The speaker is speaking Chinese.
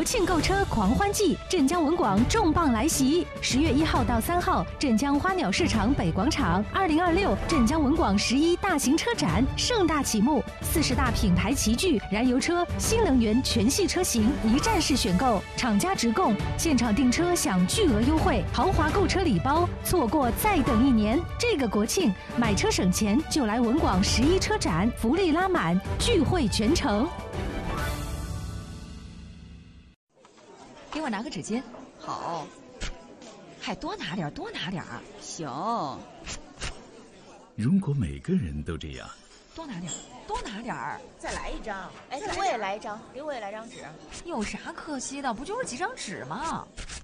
国庆购车狂欢季，镇江文广重磅来袭！10月1号到3号，镇江花鸟市场北广场，2026镇江文广11大型车展盛大启幕，40大品牌齐聚，燃油车、新能源全系车型一站式选购，厂家直供，现场订车享巨额优惠，豪华购车礼包，错过再等1年。这个国庆买车省钱就来文广11车展，福利拉满，聚会全城。 给我拿个纸巾。 好， 还多拿点，多拿点。 行。 如果每个人都这样， 多拿点，多拿点。 再来一张。哎，给我也来一张，给我也来张纸。 有啥可惜的？不就是几张纸吗？